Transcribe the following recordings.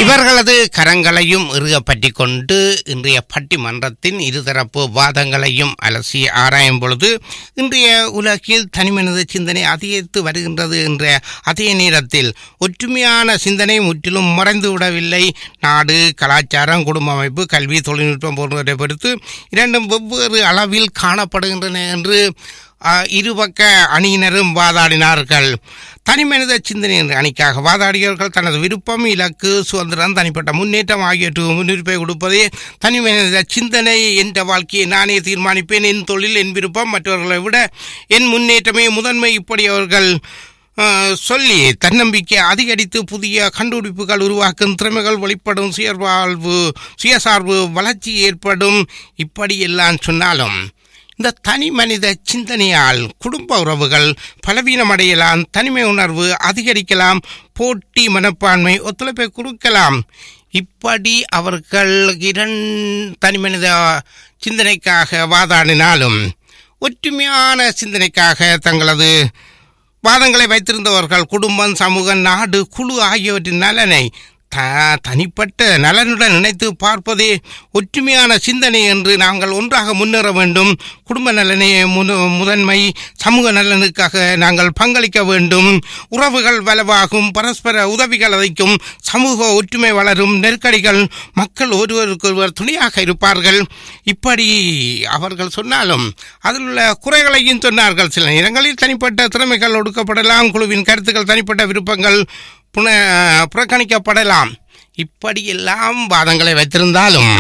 இவர்களது கரங்களையும் இறுகப்பற்றி கொண்டு இன்றைய பட்டிமன்றத்தின் இருதரப்பு வாதங்களையும் அலசி ஆராயும் பொழுது இன்றைய உலகில் தனிமனித சிந்தனை அதிகரித்து வருகின்றது என்ற அதே நேரத்தில் ஒற்றுமையான சிந்தனை முற்றிலும் மறைந்து விடவில்லை. நாடு, கலாச்சாரம், குடும்ப அமைப்பு, கல்வி, தொழில்நுட்பம் போன்றவற்றை பொறுத்து இரண்டும் வெவ்வேறு அளவில் காணப்படுகின்றன என்று இருபக்க அணியினரும் வாதாடினார்கள். தனிமனித சிந்தனை என்ற அணிக்காக வாதாடியவர்கள் தனது விருப்பம், இலக்கு, சுதந்திரம், தனிப்பட்ட முன்னேற்றம் ஆகியவற்றுக்கு முன்னுரிமை கொடுப்பதே தனிமனித சிந்தனை. என்ற வாழ்க்கையை நானே தீர்மானிப்பேன், என் தொழில், என் விருப்பம், மற்றவர்களை விட என் முன்னேற்றமே முதன்மை, இப்படி அவர்கள் சொல்லி தன்னம்பிக்கை அதிகரித்து புதிய கண்டுபிடிப்புகள் உருவாக்கும் திறமைகள் வெளிப்படும், சுயசார்பு வளர்ச்சி ஏற்படும். இப்படி எல்லாம் சொன்னாலும் இந்த தனி மனித சிந்தனையால் குடும்ப உறவுகள் பலவீனமடையலாம், தனிமை உணர்வு அதிகரிக்கலாம், போட்டி மனப்பான்மை ஒத்துழைப்பை கொடுக்கலாம். இப்படி அவர்கள் தனிமனித சிந்தனைக்காக வாதாடினாலும் ஒற்றுமையான சிந்தனைக்காக தங்களது வாதங்களை வைத்திருந்தவர்கள் குடும்பம், சமூகம், நாடு, குழு ஆகியவற்றின் நலனை தனிப்பட்ட நலனுடன் நினைத்து பார்ப்பதே ஒற்றுமையான சிந்தனை என்று நாங்கள் ஒன்றாக முன்னேற வேண்டும். குடும்ப நலனே முதன்மை, சமூக நலனுக்காக நாங்கள் பங்களிக்க வேண்டும். உறவுகள் வலுவாகும், பரஸ்பர உதவிகள் அளிக்கும், சமூக ஒற்றுமை வளரும், நெருக்கடிகள் மக்கள் ஒருவருக்கொருவர் துணையாக இருப்பார்கள். இப்படி அவர்கள் சொன்னாலும் அதில் உள்ள குறைகளையும் சொன்னார்கள். சில நேரங்களில் தனிப்பட்ட திறமைகள் ஒடுக்கப்படலாம், குழுவின் கருத்துக்கள், தனிப்பட்ட விருப்பங்கள் புறக்கணிக்கப்படலாம். இப்படியெல்லாம் வாதங்களை வைத்திருந்தாலும்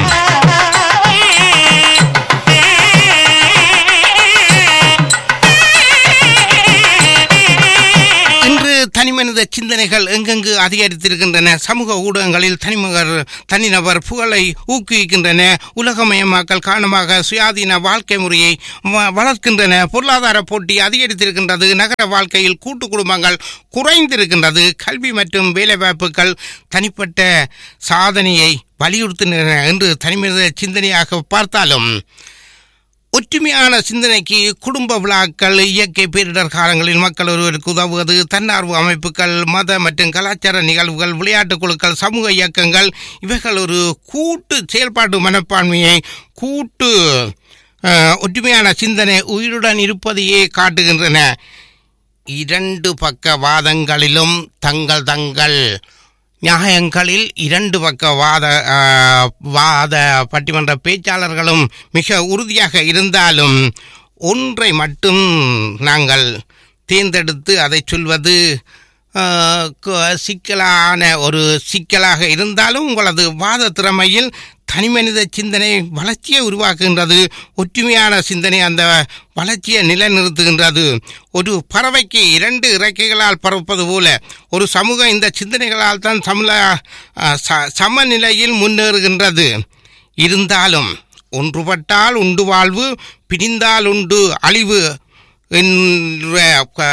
இன்று தனிமனித சிந்தனைகள் எங்கெங்கு அதிகரித்திருக்கின்றன. சமூக ஊடகங்களில் தனிநபர் புகழை ஊக்குவிக்கின்றன. உலகமயமாக்கல் காரணமாக சுயாதீன வாழ்க்கை முறையை வளர்க்கின்றன. பொருளாதார போட்டி அதிகரித்திருக்கின்றது. நகர வாழ்க்கையில் கூட்டு குடும்பங்கள் குறைந்திருக்கின்றது. கல்வி மற்றும் வேலைவாய்ப்புகள் தனிப்பட்ட சாதனையை வலியுறுத்துகின்றன என்று தனிமனித சிந்தனையாக பார்த்தாலும் ஒற்றுமையான சிந்தனைக்கு குடும்ப விழாக்கள், இயற்கை பேரிடர் காலங்களில் மக்கள் ஒருவருக்கு உதவுவது, தன்னார்வ அமைப்புகள், மத மற்றும் கலாச்சார நிகழ்வுகள், விளையாட்டுக் குழுக்கள், சமூக இயக்கங்கள் இவைகள் ஒரு கூட்டு செயல்பாட்டு மனப்பான்மையை, கூட்டு ஒற்றுமையான சிந்தனை உயிருடன் இருப்பதையே காட்டுகின்றன. இரண்டு பக்க வாதங்களிலும் தங்கள் நியாயங்களில் இரண்டு பக்க வாத பட்டிமன்ற பேச்சாளர்களும் மிக உறுதியாக இருந்தாலும் ஒன்றை மட்டும் நாங்கள் தேர்ந்தெடுத்து அதை சொல்வது சிக்கலாக இருந்தாலும் உங்களது வாத திறமையில் தனிமனித சிந்தனை வளர்ச்சியை உருவாக்குகின்றது. ஒற்றுமையான சிந்தனை அந்த வளர்ச்சியை நிலைநிறுத்துகின்றது. ஒரு பறவைக்கு இரண்டு இறக்கைகளால் பறப்பது போல ஒரு சமூகம் இந்த சிந்தனைகளால் தான் சமநிலையில் முன்னேறுகின்றது. இருந்தாலும் ஒன்றுபட்டால் உண்டு வாழ்வு, பிரிந்தால் உண்டு அழிவு என்ற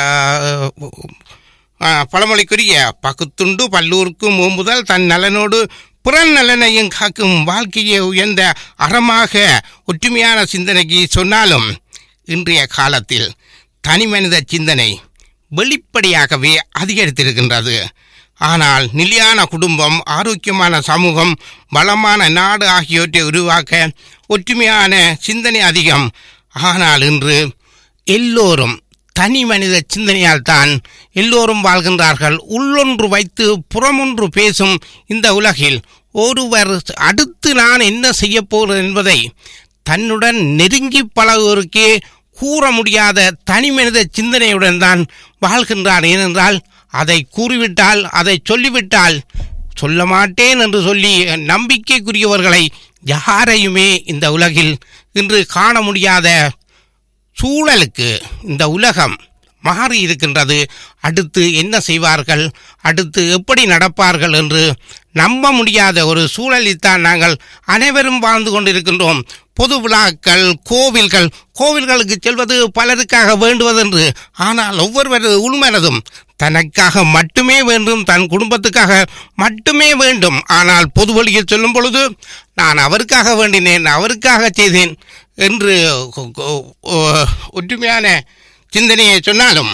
பழமொழிக்குரிய பகுத்துண்டு பல்லூருக்கும் ஓம்புதல் தன் நலனோடு புறன் நலனையும் காக்கும் வாழ்க்கையை உயர்ந்த அறமாக ஒற்றுமையான சிந்தனைக்கு சொன்னாலும் இன்றைய காலத்தில் தனிமனித சிந்தனை வெளிப்படையாகவே அதிகரித்திருக்கின்றது. ஆனால் நிலையான குடும்பம், ஆரோக்கியமான சமூகம், வளமான நாடு ஆகியவற்றை உருவாக்க ஒற்றுமையான சிந்தனை அதிகம். ஆனால் இன்று எல்லோரும் தனி மனித சிந்தனையால் தான் எல்லோரும் வாழ்கின்றார்கள். உள்ளொன்று வைத்து புறமொன்று பேசும் இந்த உலகில் ஒருவர் அடுத்து நான் என்ன செய்ய போகிறேன் என்பதை தன்னுடன் நெருங்கி பழகுவோருக்கே கூற முடியாத தனி மனித சிந்தனையுடன் தான் வாழ்கின்றார். ஏனென்றால் அதை கூறிவிட்டால், அதை சொல்லிவிட்டால், சொல்ல மாட்டேன் என்று சொல்லி நம்பிக்கைக்குரியவர்களை யாரையுமே இந்த உலகில் இன்று காண முடியாத சூழலுக்கு இந்த உலகம் மாறி இருக்கின்றது. அடுத்து என்ன செய்வார்கள், அடுத்து எப்படி நடப்பார்கள் என்று நம்ப முடியாத ஒரு சூழலில்தான் நாங்கள் அனைவரும் வாழ்ந்து கொண்டிருக்கின்றோம். பொது விழாக்கள், கோவில்களுக்கு செல்வது பலருக்காக வேண்டுவதென்று, ஆனால் ஒவ்வொருவரது உள்மனதும் தனக்காக மட்டுமே வேண்டும், தன் குடும்பத்துக்காக மட்டுமே வேண்டும். ஆனால் பொது வழியில் சொல்லும் பொழுது நான் அவருக்காக வேண்டினேன், அவருக்காக செய்தேன் என்று ஒற்றுமையான சிந்தனையை சொன்னாலும்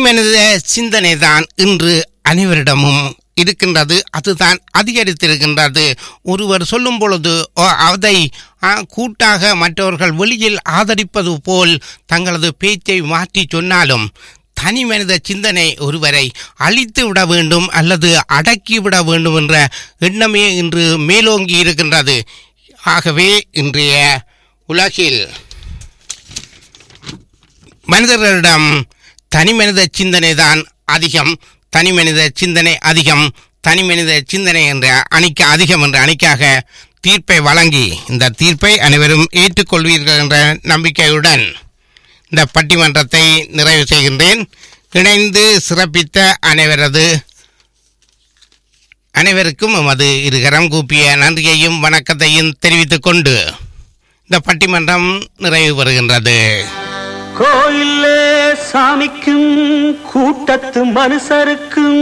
மனித சிந்தனை தான் இன்று அனைவரிடமும் இருக்கின்றது. அதுதான் அதிகரித்திருக்கின்றது. ஒருவர் சொல்லும் பொழுது அதை கூட்டாக மற்றவர்கள் வெளியில் ஆதரிப்பது போல் தங்களது பேச்சை மாற்றி சொன்னாலும் தனி மனித சிந்தனை ஒருவரை அழித்து விட வேண்டும் அல்லது அடக்கிவிட வேண்டும் என்ற எண்ணமே இன்று மேலோங்கி இருக்கின்றது. ஆகவே இன்றைய உலகில் மனிதர்களிடம் தனி மனித சிந்தனை தான் அதிகம். தனி மனித சிந்தனை அதிகம், தனி மனித சிந்தனை என்ற அணிக்கு அதிகம் என்ற அணிக்காக தீர்ப்பை வழங்கி இந்த தீர்ப்பை அனைவரும் ஏற்றுக்கொள்வீர்கள் என்ற நம்பிக்கையுடன் இந்த பட்டிமன்றத்தை நிறைவு செய்கின்றேன். இணைந்து சிறப்பித்த அனைவருக்கும் எமது இருகரம் கூப்பிய நன்றியையும் வணக்கத்தையும் தெரிவித்துக் கொண்டு இந்த பட்டிமன்றம் நிறைவு பெறுகின்றது. கோயிலே சாமிக்கும் கூட்டத்து மனுஷருக்கும்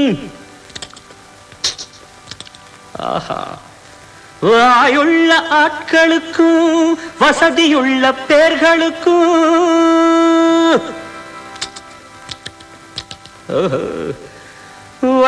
வாயுள்ள ஆட்களுக்கும் வசதியுள்ள பேர்களுக்கும்